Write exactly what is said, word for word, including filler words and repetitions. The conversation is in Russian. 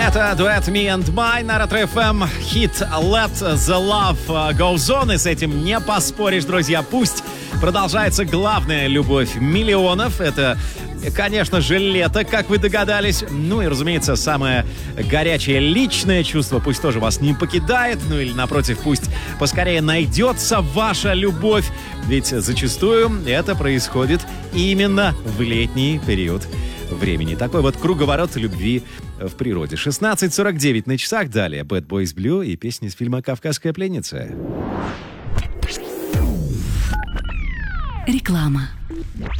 Это дуэт Me and My на Ретро-эф эм. Хит Let the Love Goes On. И с этим не поспоришь, друзья. Пусть продолжается главная любовь миллионов. Это, конечно же, лето, как вы догадались. Ну и, разумеется, самое горячее личное чувство пусть тоже вас не покидает. Ну или, напротив, пусть поскорее найдется ваша любовь. Ведь зачастую это происходит именно в летний период времени. Такой вот круговорот любви в природе. шестнадцать сорок девять на часах. Далее Bad Boys Blue и песни из фильма «Кавказская пленница». Реклама.